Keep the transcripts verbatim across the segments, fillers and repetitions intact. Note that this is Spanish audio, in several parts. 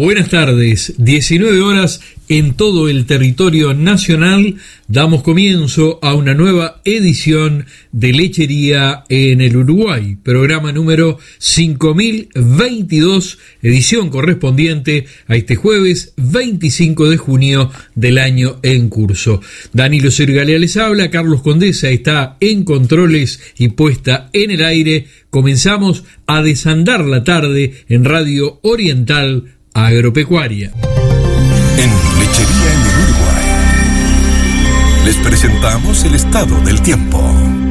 Buenas tardes, diecinueve horas en todo el territorio nacional, damos comienzo a una nueva edición de Lechería en el Uruguay, programa número cinco mil veintidós, edición correspondiente a este jueves veinticinco de junio del año en curso. Danilo Sergalea les habla, Carlos Condesa está en controles y puesta en el aire. Comenzamos a desandar la tarde en Radio Oriental Agropecuaria. En Lechería en el Uruguay les presentamos el estado del tiempo.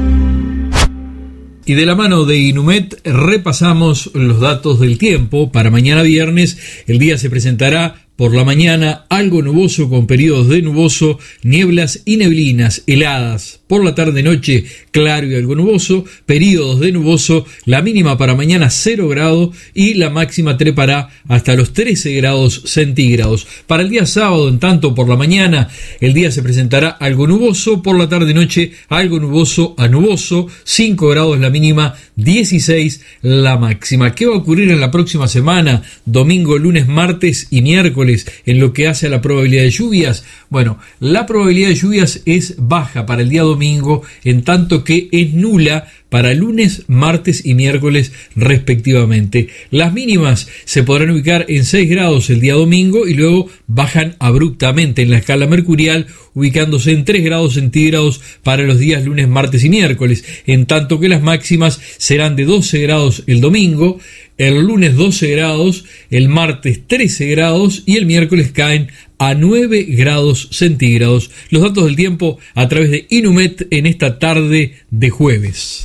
Y de la mano de Inumet repasamos los datos del tiempo. Para mañana viernes el día se presentará por la mañana algo nuboso con periodos de nuboso, nieblas y neblinas heladas. Por la tarde-noche claro y algo nuboso, periodos de nuboso, la mínima para mañana cero grados y la máxima trepará hasta los trece grados centígrados. Para el día sábado, en tanto, por la mañana el día se presentará algo nuboso, por la tarde-noche algo nuboso a nuboso, cinco grados la mínima, dieciséis la máxima. ¿Qué va a ocurrir en la próxima semana? Domingo, lunes, martes y miércoles. En lo que hace a la probabilidad de lluvias, bueno, la probabilidad de lluvias es baja para el día domingo, en tanto que es nula para lunes, martes y miércoles respectivamente. Las mínimas se podrán ubicar en seis grados el día domingo y luego bajan abruptamente en la escala mercurial, ubicándose en tres grados centígrados para los días lunes, martes y miércoles, en tanto que las máximas serán de doce grados el domingo, el lunes doce grados, el martes trece grados y el miércoles caen a nueve grados centígrados. Los datos del tiempo a través de Inumet en esta tarde de jueves.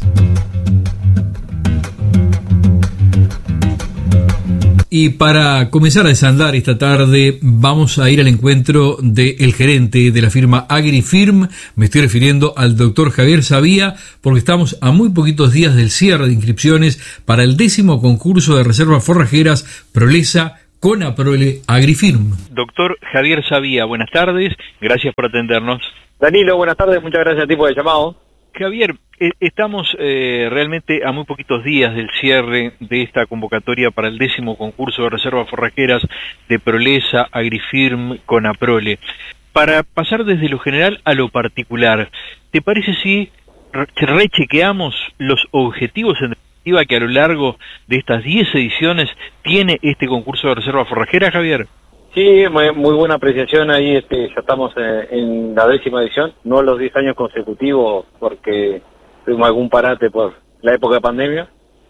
Y para comenzar a desandar esta tarde vamos a ir al encuentro del gerente de la firma AgriFirm. Me estoy refiriendo al doctor Javier Sabía, porque estamos a muy poquitos días del cierre de inscripciones para el décimo concurso de reservas forrajeras Prolesa con Aprole AgriFirm. Doctor Javier Sabía, buenas tardes, gracias por atendernos. Danilo, buenas tardes, muchas gracias a ti por el llamado. Javier, eh, estamos eh, realmente a muy poquitos días del cierre de esta convocatoria para el décimo concurso de reservas forrajeras de Prolesa AgriFirm con Aprole. Para pasar desde lo general a lo particular, ¿te parece si rechequeamos los objetivos en definitiva que a lo largo de estas diez ediciones tiene este concurso de reservas forrajeras, Javier? Sí, muy, muy buena apreciación ahí, este, ya estamos eh, en la décima edición, no los diez años consecutivos porque tuvimos algún parate por la época de pandemia,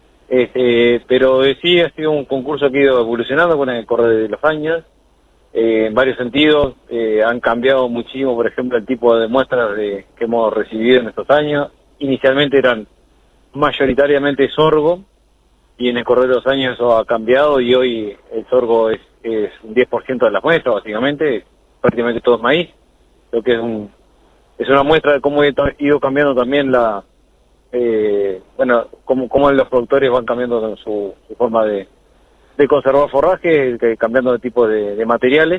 este, pero eh, sí ha sido un concurso que ha ido evolucionando con el correr de los años, eh, en varios sentidos, eh, han cambiado muchísimo, por ejemplo, el tipo de muestras de, que hemos recibido en estos años. Inicialmente eran mayoritariamente sorgo, y en el correr de los años eso ha cambiado y hoy el sorgo es, es un diez por ciento de las muestras, básicamente, prácticamente todo es maíz, lo que es un es una muestra de cómo ha ido cambiando también la, eh, bueno, cómo, cómo los productores van cambiando su, su forma de, de conservar forraje, que, cambiando de tipo de, de materiales.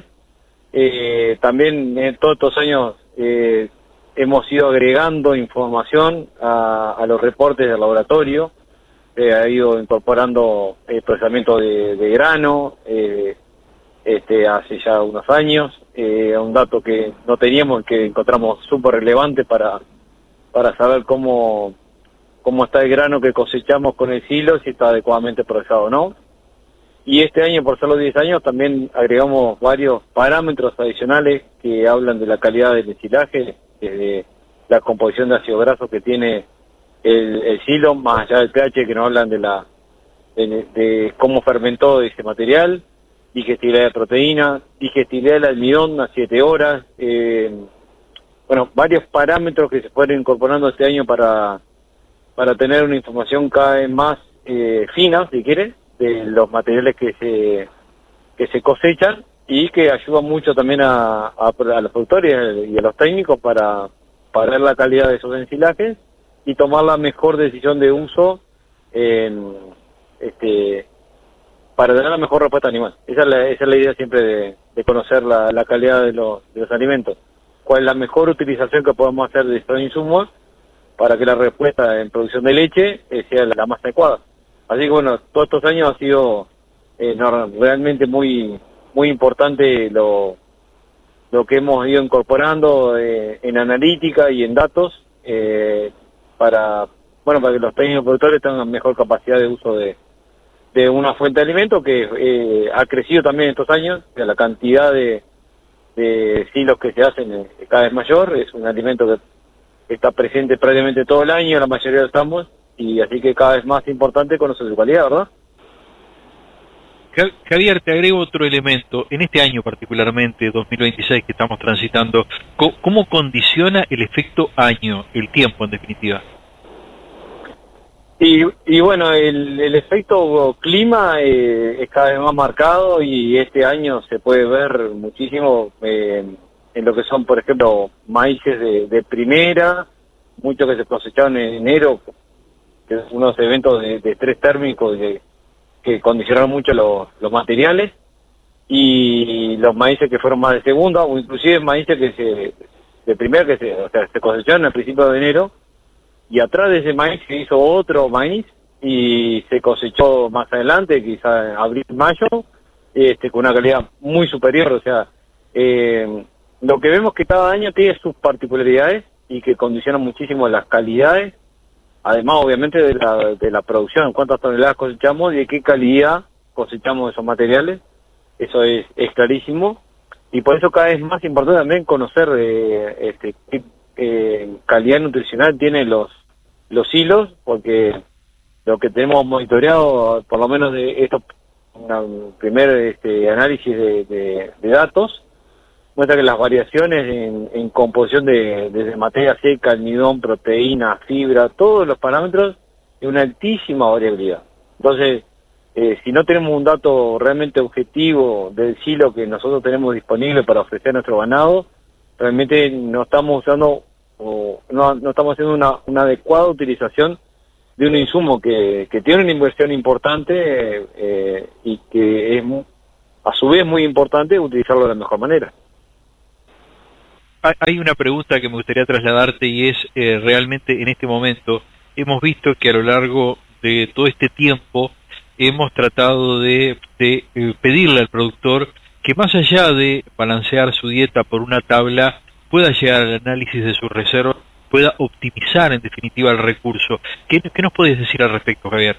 Eh, también en todos estos años eh, hemos ido agregando información a, a los reportes del laboratorio. Eh, ha ido incorporando el procesamiento de, de grano eh, este, hace ya unos años, eh, un dato que no teníamos, que encontramos súper relevante para para saber cómo cómo está el grano que cosechamos con el silo, si está adecuadamente procesado o no. Y este año, por ser los diez años, también agregamos varios parámetros adicionales que hablan de la calidad del ensilaje, desde la composición de ácido graso que tiene El, el silo, más allá del pH, que nos hablan de la de, de cómo fermentó ese material, digestibilidad de proteína, digestibilidad del almidón a siete horas, eh, bueno, varios parámetros que se fueron incorporando este año para para tener una información cada vez más eh, fina, si quiere, de los materiales que se que se cosechan y que ayudan mucho también a, a, a los productores y a los técnicos para, para ver la calidad de esos ensilajes y tomar la mejor decisión de uso en, este, para dar la mejor respuesta animal. Esa es la, esa es la idea siempre de, de conocer la, la calidad de los, de los alimentos. Cuál es la mejor utilización que podemos hacer de estos insumos para que la respuesta en producción de leche eh, sea la más adecuada. Así que bueno, todos estos años ha sido eh, no, realmente muy muy importante lo, lo que hemos ido incorporando eh, en analítica y en datos eh, para, bueno, para que los técnicos productores tengan mejor capacidad de uso de, de una fuente de alimento que eh, ha crecido también estos años. O sea, la cantidad de, de silos que se hacen es cada vez mayor. Es un alimento que está presente prácticamente todo el año, la mayoría de los estamos, y así que cada vez más importante conocer su calidad, ¿verdad? Javier, te agrego otro elemento. En este año particularmente, dos mil veintiséis, que estamos transitando, ¿cómo condiciona el efecto año, el tiempo en definitiva? Y, y bueno, el, el efecto clima eh, es cada vez más marcado, y este año se puede ver muchísimo eh, en lo que son, por ejemplo, maíces de, de primera, muchos que se cosecharon en enero, que son unos eventos de, de estrés térmico de, que condicionaron mucho los, los materiales, y los maíces que fueron más de segunda, o inclusive maíces que se de primera que se, o sea, se cosecharon al principio de enero, y atrás de ese maíz se hizo otro maíz y se cosechó más adelante, quizá en abril, mayo, este, con una calidad muy superior. O sea, eh, lo que vemos que cada año tiene sus particularidades y que condicionan muchísimo las calidades, además obviamente de la, de la producción, cuántas toneladas cosechamos y de qué calidad cosechamos esos materiales. Eso es, es clarísimo, y por eso cada vez más importante también conocer eh, este, qué eh, calidad nutricional tienen los, los hilos, porque lo que tenemos monitoreado, por lo menos de estos un primer este, análisis de, de, de datos, muestra que las variaciones en, en composición de desde materia seca, almidón, proteína, fibra, todos los parámetros, de una altísima variabilidad. Entonces, eh, si no tenemos un dato realmente objetivo del silo que nosotros tenemos disponible para ofrecer a nuestro ganado, realmente no estamos usando o no, no estamos haciendo una, una adecuada utilización de un insumo que, que tiene una inversión importante eh, eh, y que es a su vez muy importante utilizarlo de la mejor manera. Hay una pregunta que me gustaría trasladarte, y es eh, realmente en este momento hemos visto que a lo largo de todo este tiempo hemos tratado de, de eh, pedirle al productor que, más allá de balancear su dieta por una tabla, pueda llegar al análisis de sus reservas, pueda optimizar en definitiva el recurso. ¿Qué, qué nos puedes decir al respecto, Javier?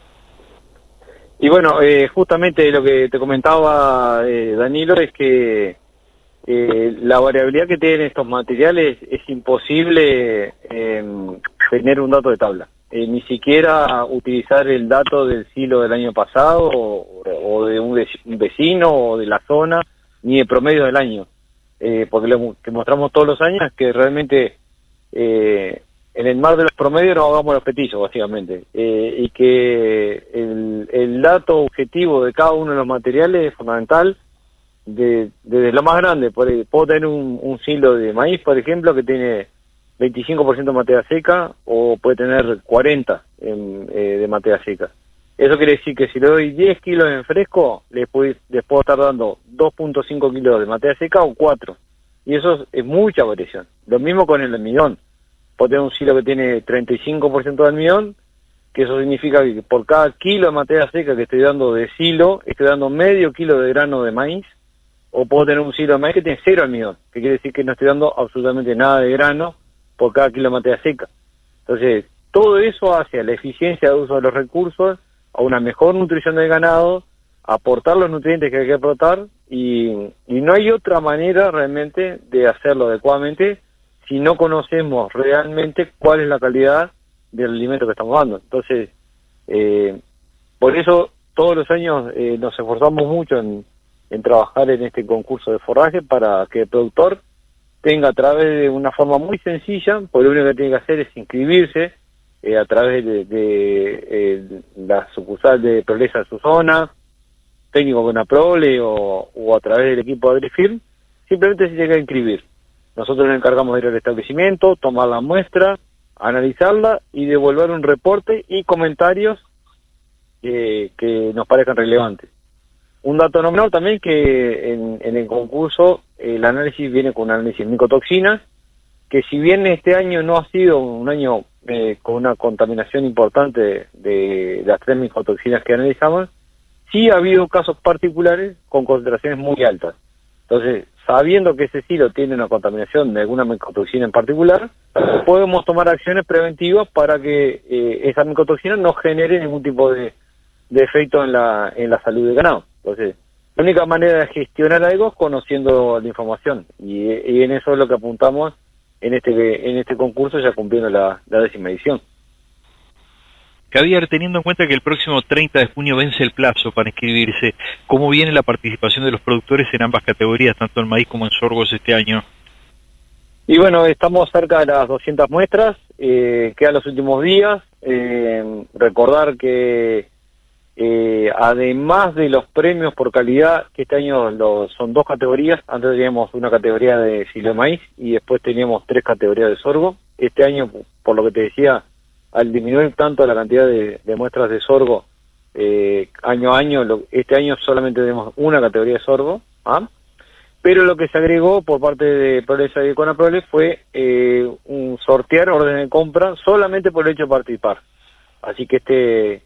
Y bueno, eh, justamente lo que te comentaba eh, Danilo es que eh, la variabilidad que tienen estos materiales es imposible eh, tener un dato de tabla. Eh, ni siquiera utilizar el dato del silo del año pasado o, o de un vecino o de la zona, ni el promedio del año. Eh, porque lo que mostramos todos los años es que realmente eh, en el mar de los promedios nos hagamos los petizos, básicamente, eh, y que el, el dato objetivo de cada uno de los materiales es fundamental, de, desde lo más grande. Por, puedo tener un, un silo de maíz, por ejemplo, que tiene veinticinco por ciento de materia seca, o puede tener cuarenta en, eh, de materia seca. Eso quiere decir que si le doy diez kilos en fresco, les puedo, les puedo estar dando dos punto cinco kilos de materia seca o cuatro. Y eso es, es mucha variación. Lo mismo con el almidón. Puedo tener un silo que tiene treinta y cinco por ciento de almidón, que eso significa que por cada kilo de materia seca que estoy dando de silo, estoy dando medio kilo de grano de maíz. O puedo tener un silo de maíz que tiene cero almidón, que quiere decir que no estoy dando absolutamente nada de grano por cada kilo de materia seca. Entonces, todo eso hace a la eficiencia de uso de los recursos, a una mejor nutrición del ganado, aportar los nutrientes que hay que aportar, y, y no hay otra manera realmente de hacerlo adecuadamente si no conocemos realmente cuál es la calidad del alimento que estamos dando. Entonces, eh, por eso todos los años eh, nos esforzamos mucho en, en trabajar en este concurso de forraje para que el productor tenga, a través de una forma muy sencilla, porque lo único que tiene que hacer es inscribirse eh, a través de, de eh, la sucursal de Prolesa de su zona, técnico con Aprole o, o a través del equipo de AgriFirm, simplemente se llega a inscribir. Nosotros nos encargamos de ir al establecimiento, tomar la muestra, analizarla y devolver un reporte y comentarios eh, que nos parezcan relevantes. Un dato no menor también, que en, en el concurso el análisis viene con un análisis de micotoxinas, que si bien este año no ha sido un año eh, con una contaminación importante de, de las tres micotoxinas que analizamos, sí ha habido casos particulares con concentraciones muy altas. Entonces, sabiendo que ese silo tiene una contaminación de alguna micotoxina en particular, podemos tomar acciones preventivas para que eh, esa micotoxina no genere ningún tipo de, de efecto en la, en la salud del ganado. Entonces, la única manera de gestionar algo es conociendo la información, y, y en eso es lo que apuntamos en este en este concurso, ya cumpliendo la, la décima edición. Javier, teniendo en cuenta que el próximo treinta de junio vence el plazo para inscribirse, ¿cómo viene la participación de los productores en ambas categorías, tanto en maíz como en sorgos este año? Y bueno, estamos cerca de las doscientas muestras, eh, quedan los últimos días. Eh, recordar que eh, además de los premios por calidad, que este año lo, son dos categorías, antes teníamos una categoría de silo de maíz y después teníamos tres categorías de sorgo. Este año, por lo que te decía, al disminuir tanto la cantidad de, de muestras de sorgo eh, año a año, lo, este año solamente tenemos una categoría de sorgo, ¿ah? Pero lo que se agregó por parte de Prolesa y Conaprole fue eh, un sortear orden de compra solamente por el hecho de participar. Así que este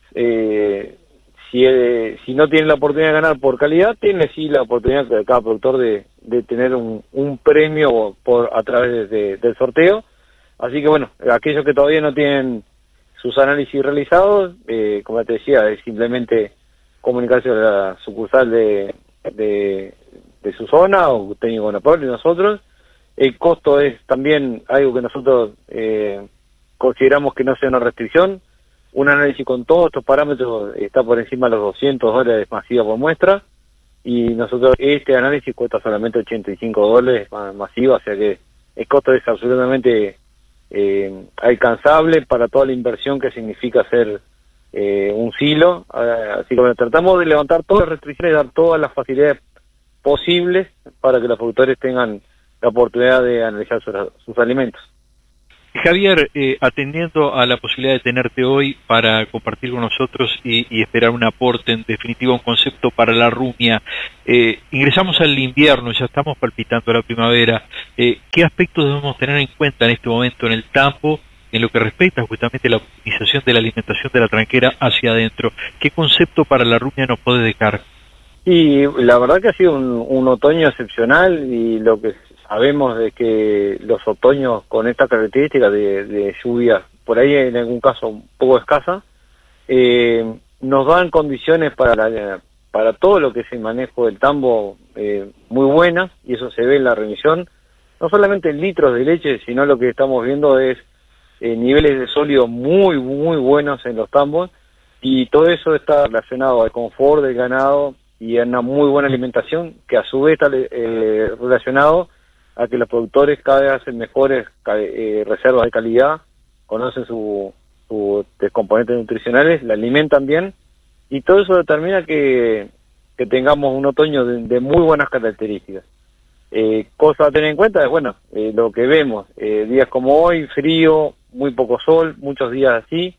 eh, si, eh, si no tiene la oportunidad de ganar por calidad, tiene sí la oportunidad de cada productor de, de tener un, un premio por a través de, del sorteo. Así que bueno, aquellos que todavía no tienen sus análisis realizados, eh, como te decía, es simplemente comunicarse a la sucursal de, de, de su zona o técnico de Conaprole y nosotros. El costo es también algo que nosotros eh, consideramos que no sea una restricción. Un análisis con todos estos parámetros está por encima de los doscientos dólares masiva por muestra, y nosotros este análisis cuesta solamente ochenta y cinco dólares masiva, o sea que el costo es absolutamente Eh, alcanzable para toda la inversión que significa hacer eh, un silo. Uh, así que bueno, tratamos de levantar todas las restricciones y dar todas las facilidades posibles para que los productores tengan la oportunidad de analizar sus, sus alimentos. Javier, eh, atendiendo a la posibilidad de tenerte hoy para compartir con nosotros y, y esperar un aporte, en definitiva un concepto para la rumia, eh, ingresamos al invierno, ya estamos palpitando la primavera, eh, ¿qué aspectos debemos tener en cuenta en este momento en el tambo, en lo que respecta justamente a la optimización de la alimentación de la tranquera hacia adentro? ¿Qué concepto para la rumia nos puede dejar? Y la verdad que ha sido un, un otoño excepcional, y lo que sabemos es que los otoños con esta característica de, de lluvias, por ahí en algún caso un poco escasa, eh, nos dan condiciones para la, para todo lo que es el manejo del tambo eh, muy buenas, y eso se ve en la remisión, no solamente en litros de leche, sino lo que estamos viendo es eh, niveles de sólido muy, muy buenos en los tambos, y todo eso está relacionado al confort del ganado y a una muy buena alimentación, que a su vez está eh, relacionado a que los productores cada vez hacen mejores eh, reservas de calidad, conocen sus su, su componentes nutricionales, la alimentan bien, y todo eso determina que, que tengamos un otoño de, de muy buenas características. Eh, cosa a tener en cuenta es, bueno, eh, lo que vemos, eh, días como hoy, frío, muy poco sol, muchos días así,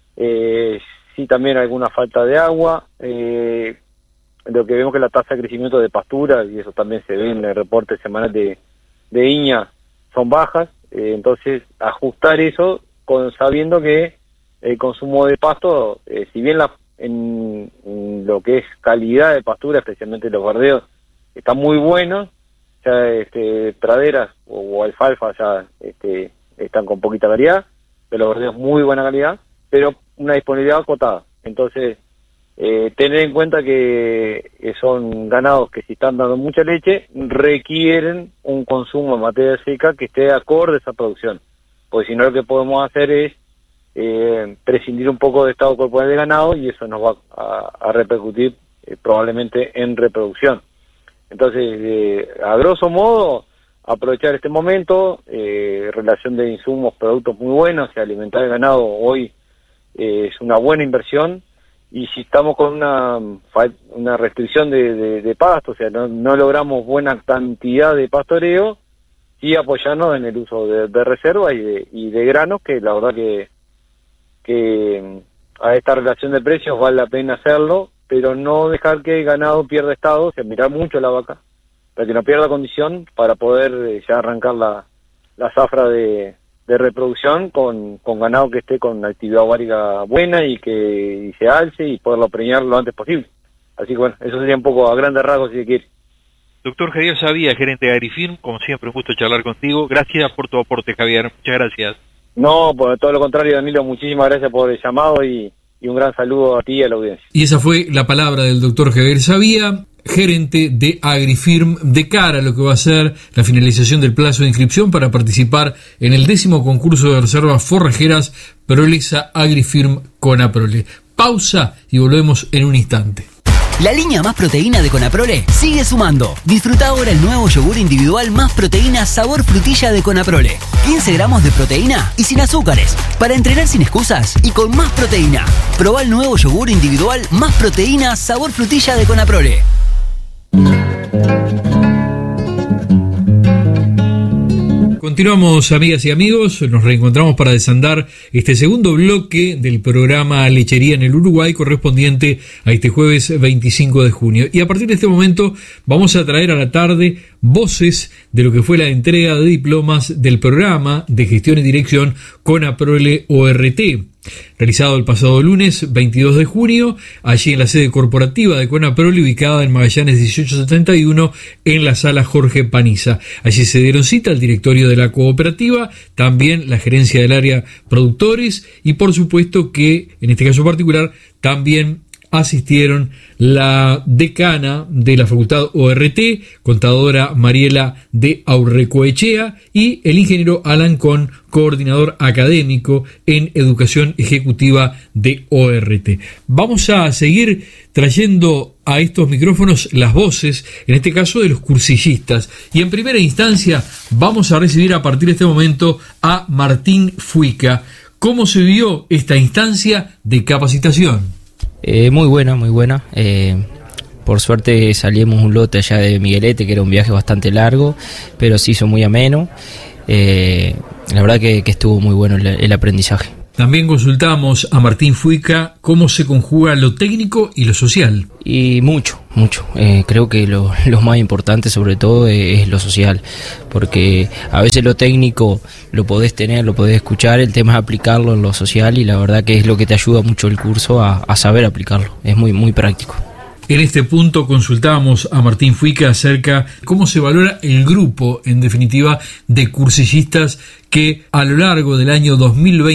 eh, sí también alguna falta de agua, eh, lo que vemos que la tasa de crecimiento de pastura, y eso también se ve en el reporte semanal de, de Iña, son bajas, eh, entonces ajustar eso con sabiendo que el consumo de pasto, eh, si bien la, en, en lo que es calidad de pastura, especialmente los verdeos, está muy bueno, ya este, praderas o, o alfalfa ya este, están con poquita variedad, pero los verdeos muy buena calidad, pero una disponibilidad acotada. Entonces, Eh, tener en cuenta que, que son ganados que si están dando mucha leche requieren un consumo de materia seca que esté acorde a esa producción, porque si no lo que podemos hacer es eh, prescindir un poco de estado corporal de ganado, y eso nos va a, a repercutir eh, probablemente en reproducción. Entonces, eh, a grosso modo, aprovechar este momento, eh, relación de insumos, productos muy buenos, y alimentar el ganado hoy eh, es una buena inversión. Y si estamos con una una restricción de, de, de pasto, o sea, no, no logramos buena cantidad de pastoreo, sí apoyarnos en el uso de, de reserva y de, y de granos, que la verdad que, que a esta relación de precios vale la pena hacerlo, pero no dejar que el ganado pierda estado, o sea, mirar mucho a la vaca, para que no pierda condición para poder eh, ya arrancar la, la zafra de, de reproducción con, con ganado que esté con actividad ovárica buena y que y se alce y poderlo preñar lo antes posible. Así que bueno, eso sería un poco a grandes rasgos si se quiere. Doctor Javier Sabía, gerente de Agrifirm, como siempre un gusto charlar contigo. Gracias por tu aporte, Javier. Muchas gracias. No, por todo lo contrario, Danilo, muchísimas gracias por el llamado y, y un gran saludo a ti y a la audiencia. Y esa fue la palabra del doctor Javier Sabía, gerente de Agrifirm, de cara a lo que va a ser la finalización del plazo de inscripción para participar en el décimo concurso de reservas forrajeras Prolesa Agrifirm Conaprole. Pausa y volvemos en un instante. La línea Más Proteína de Conaprole sigue sumando. Disfruta ahora el nuevo yogur individual Más Proteína sabor frutilla de Conaprole. quince gramos de proteína y sin azúcares. Para entrenar sin excusas y con más proteína. Probá el nuevo yogur individual Más Proteína sabor frutilla de Conaprole. Continuamos, amigas y amigos, nos reencontramos para desandar este segundo bloque del programa Lechería en el Uruguay, correspondiente a este jueves veinticinco de junio. Y a partir de este momento vamos a traer a la tarde voces de lo que fue la entrega de diplomas del programa de gestión y dirección Conaprole O R T, realizado el pasado lunes veintidós de junio, allí en la sede corporativa de Conaprole, ubicada en Magallanes dieciocho setenta y uno, en la sala Jorge Paniza. Allí se dieron cita al directorio de la cooperativa, también la gerencia del área productores y por supuesto que, en este caso particular, también asistieron la decana de la Facultad O R T, contadora Mariela de Aurrecoechea, y el ingeniero Alan Con, coordinador académico en Educación Ejecutiva de O R T. Vamos a seguir trayendo a estos micrófonos las voces, en este caso de los cursillistas, y en primera instancia vamos a recibir a partir de este momento a Martín Fuica. ¿Cómo se vio esta instancia de capacitación? Eh, muy buena, muy buena. Eh, por suerte salimos un lote allá de Miguelete, que era un viaje bastante largo, pero se hizo muy ameno. Eh, la verdad que, que estuvo muy bueno el, el aprendizaje. También consultamos a Martín Fuica cómo se conjuga lo técnico y lo social. Y mucho, mucho. Eh, creo que lo, lo más importante sobre todo es, es lo social, porque a veces lo técnico lo podés tener, lo podés escuchar, el tema es aplicarlo en lo social y la verdad que es lo que te ayuda mucho el curso a, a saber aplicarlo. Es muy, muy práctico. En este punto consultábamos a Martín Fuica acerca de cómo se valora el grupo, en definitiva, de cursillistas que a lo largo del año dos mil veinte